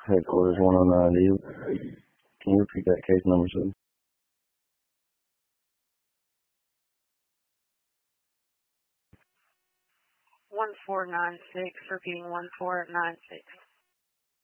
Headquarters 109. Can you repeat that case number, sir? 1496, repeating 1496.